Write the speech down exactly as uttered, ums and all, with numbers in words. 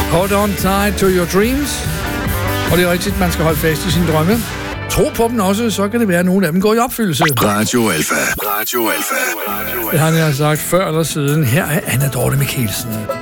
Hold on tight to your dreams. Og det er rigtigt, man skal holde fast i sine drømme. Tro på dem også, så kan det være, at nogle af dem går i opfyldelse. Radio Alfa. Radio Alfa. Det har jeg sagt før eller siden. Her er Anna Dorte Michelsen.